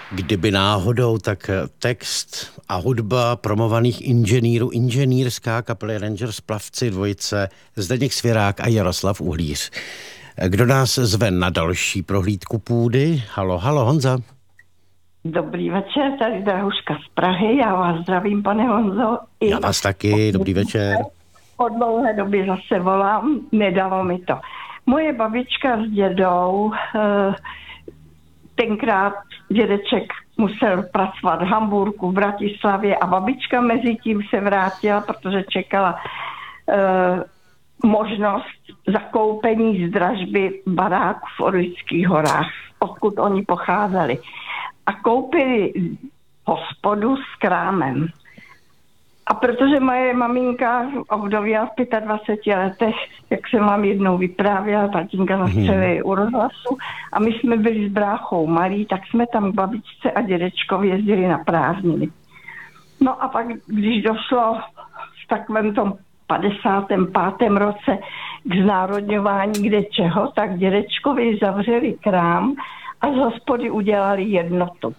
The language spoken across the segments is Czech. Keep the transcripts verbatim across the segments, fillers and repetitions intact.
Kdyby náhodou, tak text a hudba promovaných inženýrů, inženýrská kapely Rangers Plavci dvojice Zdeněk Svěrák a Jaroslav Uhlíř. Kdo nás zve na další prohlídku půdy? Halo, halo, Honza. Dobrý večer, tady Drahuška z Prahy, já vás zdravím, pane Honzo. I Já vás taky, dobrý večer. Po dlouhé době zase volám, nedalo mi to. Moje babička s dědou, tenkrát dědeček musel pracovat v Hamburku, v Bratislavě a babička mezi tím se vrátila, protože čekala možnost zakoupení z dražby baráku v Orlických horách, odkud oni pocházeli. A koupili hospodu s krámem. A protože moje maminka ovdověla v dvaceti pěti letech, jak jsem vám jednou vyprávěla, tatínka zastřelili u rozhlasu a my jsme byli s bráchou malí, tak jsme tam k babičce a dědečkovi jezdili na prázdniny. No a pak, když došlo v takovém tom padesátém pátém roce k znárodňování kde čeho, tak dědečkovi zavřeli krám a z hospody udělali jednotu.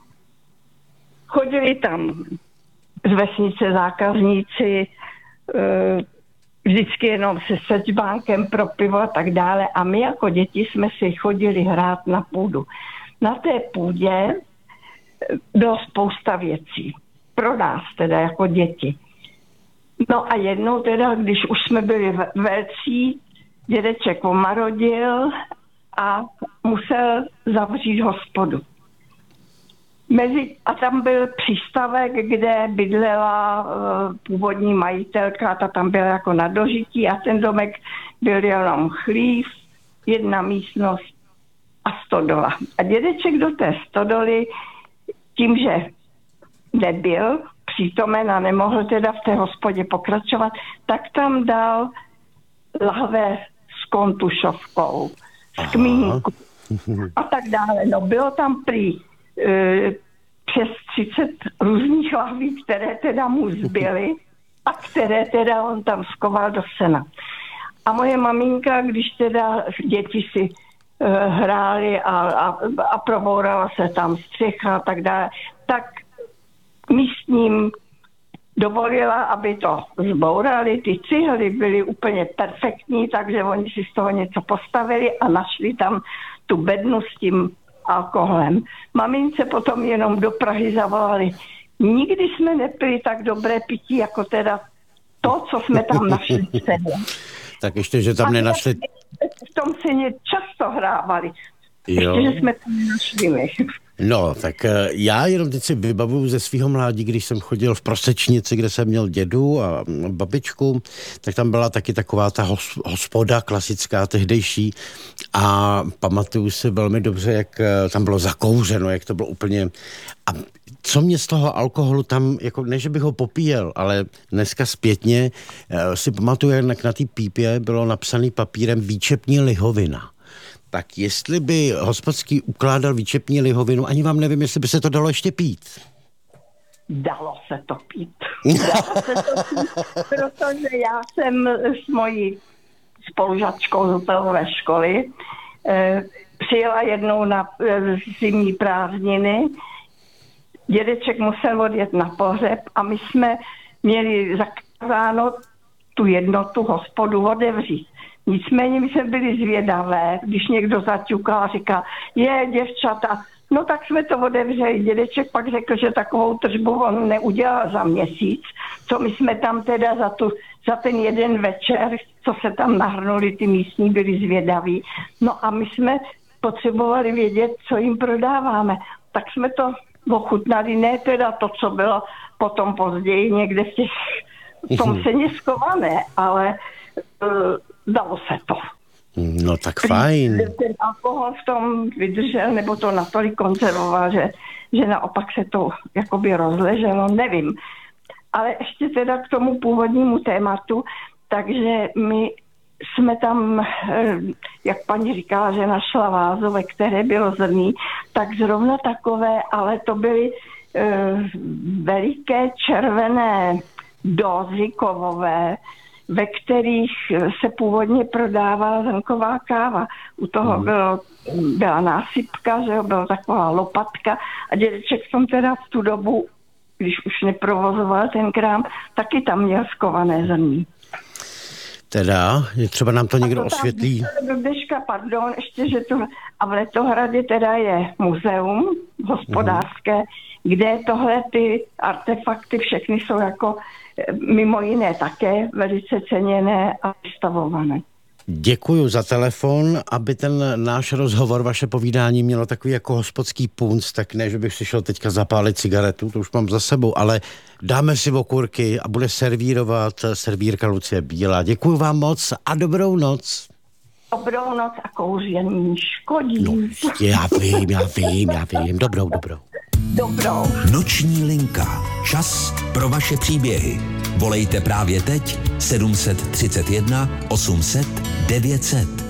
Chodili tam z vesnice zákazníci, vždycky jenom se sečbánkem pro pivo a tak dále. A my jako děti jsme si chodili hrát na půdu. Na té půdě bylo spousta věcí. Pro nás teda jako děti. No a jednou teda, když už jsme byli velcí, dědeček omarodil a musel zavřít hospodu. Mezi, a tam byl přístavek, kde bydlela uh, původní majitelka, ta tam byla jako na dožití a ten domek byl jenom chlív, jedna místnost a stodola. A dědeček do té stodoly, tím, že nebyl přítomen a nemohl teda v té hospodě pokračovat, tak tam dal lahve s kontušovkou, s kmínku a tak dále. No bylo tam prý přes třicet různých lahví, které teda mu zbyly a které teda on tam skoval do sena. A moje maminka, když teda děti si uh, hrály a, a, a probourala se tam střecha a tak dále, tak místním dovolila, aby to zbourali. Ty cihly byly úplně perfektní, takže oni si z toho něco postavili a našli tam tu bednu s tím alkoholem. Mamince potom jenom do Prahy zavolali. Nikdy jsme nepili tak dobré pití, jako teda to, co jsme tam našli v sedě. Tak ještě, že tam nenašli... V tom ceně často hrávali. Jo. Ještě, že jsme tam nenašli my. No, tak já jenom teď si vybavuju ze svého mládí, když jsem chodil v Prosečnici, kde jsem měl dědu a babičku, tak tam byla taky taková ta hospoda klasická, tehdejší a pamatuju si velmi dobře, jak tam bylo zakouřeno, jak to bylo úplně... A co mě z toho alkoholu tam, jako ne, že bych ho popíjel, ale dneska zpětně si pamatuju, jak na té pípě bylo napsaný papírem výčepní lihovina. Tak jestli by hospodský ukládal výčepní lihovinu, ani vám nevím, jestli by se to dalo ještě pít. Dalo se to pít. Dalo se to pít, protože já jsem s mojí spolužačkou z hotelové školy eh, přijela jednou na eh, zimní prázdniny. Dědeček musel odjet na pohřeb a my jsme měli zakázáno tu jednotu hospodu otevřít. Nicméně my jsme byli zvědavé, když někdo zaťukal a říkal, je děvčata, no tak jsme to otevřeli. Dědeček pak řekl, že takovou tržbu on neudělal za měsíc, co my jsme tam teda za, tu, za ten jeden večer, co se tam nahrnuli, ty místní byli zvědaví. No a my jsme potřebovali vědět, co jim prodáváme. Tak jsme to ochutnali, ne teda to, co bylo potom později někde v těch, v tom ceně skované, ale... Uh, dalo se to. No tak fajn. Ten alkohol v tom vydržel, nebo to natolik konzervoval, že, že naopak se to jakoby rozleželo, nevím. Ale ještě teda k tomu původnímu tématu, takže my jsme tam, jak paní říkala, že našla vázu, ve které bylo zrní, tak zrovna takové, ale to byly uh, veliké červené dózy kovové, ve kterých se původně prodávala zrnková káva. U toho bylo, byla násypka, že jo, byla taková lopatka a dědeček jsem teda v tu dobu, když už neprovozoval ten krám, taky tam měl skované zrní. Teda, je třeba nám to někdo osvětlí. Do dneška, pardon, ještě, že to, a v Letohradě teda je muzeum hospodářské, mm. kde tohle ty artefakty všechny jsou jako mimo jiné také velice ceněné a vystavované. Děkuju za telefon, aby ten náš rozhovor, vaše povídání mělo takový jako hospodský punc, tak ne, že bych si šel teďka zapálit cigaretu, to už mám za sebou, ale dáme si okurky a bude servírovat servírka Lucie Bílá. Děkuju vám moc a dobrou noc. Dobrou noc a kouření škodí. No, já vím, já vím, já vím. Dobrou, dobrou. Dobrou. Noční linka. Čas pro vaše příběhy. Volejte právě teď sedm set třicet jedna osm set devět set.